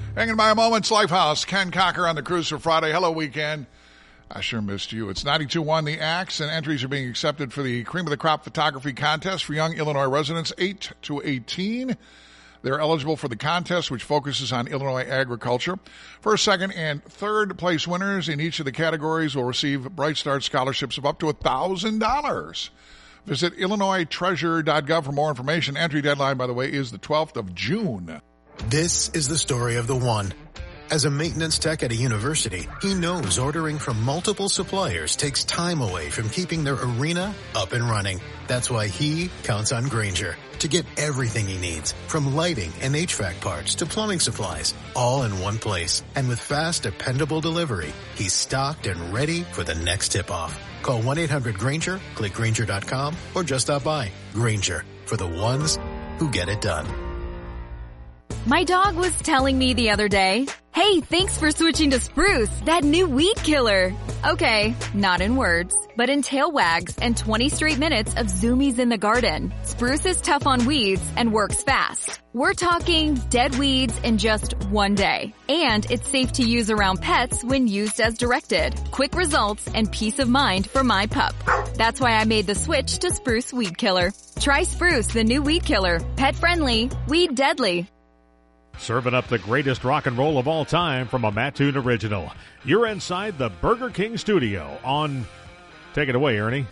Hanging by a Moments Lifehouse. Ken Cocker on the cruise for Friday. Hello, weekend. I sure missed you. It's 92.1 The Axe, and entries are being accepted for the Cream of the Crop Photography Contest for young Illinois residents 8 to 18. They're eligible for the contest, which focuses on Illinois agriculture. First, second, and third place winners in each of the categories will receive Bright Start scholarships of up to $1,000. Visit IllinoisTreasure.gov for more information. Entry deadline, by the way, is the 12th of June. This is the story of the one. As a maintenance tech at a university, he knows ordering from multiple suppliers takes time away from keeping their arena up and running. That's why he counts on Grainger to get everything he needs, from lighting and HVAC parts to plumbing supplies, all in one place. And with fast, dependable delivery, he's stocked and ready for the next tip-off. Call 1-800-GRAINGER, click Grainger.com, or just stop by. Grainger, for the ones who get it done. My dog was telling me the other day, "Hey, thanks for switching to Spruce, that new weed killer." Okay, not in words, but in tail wags and 20 straight minutes of zoomies in the garden. Spruce is tough on weeds and works fast. We're talking dead weeds in just one day. And it's safe to use around pets when used as directed. Quick results and peace of mind for my pup. That's why I made the switch to Spruce Weed Killer. Try Spruce, the new weed killer. Pet friendly, weed deadly. Serving up the greatest rock and roll of all time from a Mattoon original. You're inside the Burger King studio on... Take it away, Ernie.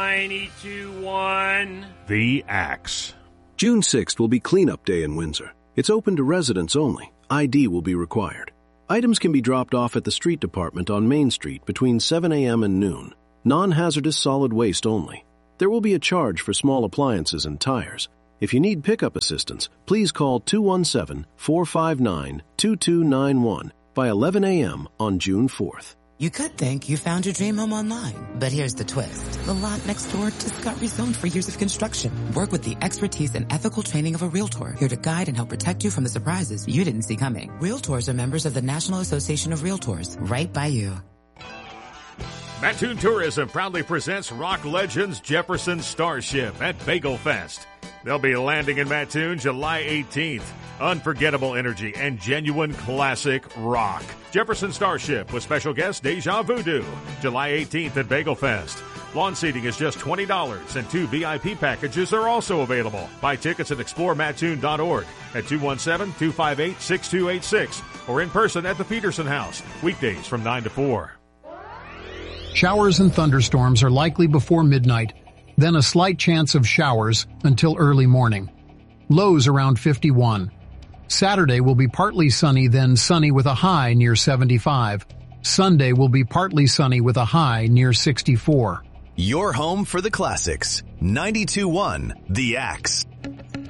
92.1 The Axe. June 6th will be cleanup day in Windsor. It's open to residents only. ID will be required. Items can be dropped off at the street department on Main Street between 7 a.m. and noon. Non-hazardous solid waste only. There will be a charge for small appliances and tires. If you need pickup assistance, please call 217-459-2291 by 11 a.m. on June 4th. You could think you found your dream home online, but here's the twist. The lot next door just got rezoned for years of construction. Work with the expertise and ethical training of a Realtor, here to guide and help protect you from the surprises you didn't see coming. Realtors are members of the National Association of Realtors, right by you. Mattoon Tourism proudly presents rock legends Jefferson Starship at Bagel Fest. They'll be landing in Mattoon July 18th. Unforgettable energy and genuine classic rock. Jefferson Starship with special guest Deja Voodoo. July 18th at Bagel Fest. Lawn seating is just $20 and 2 VIP packages are also available. Buy tickets at exploremattoon.org at 217-258-6286 or in person at the Peterson House. Weekdays from 9 to 4. Showers and thunderstorms are likely before midnight, then a slight chance of showers until early morning. Lows around 51. Saturday will be partly sunny, then sunny with a high near 75. Sunday will be partly sunny with a high near 64. Your home for the classics. 92.1 The Axe.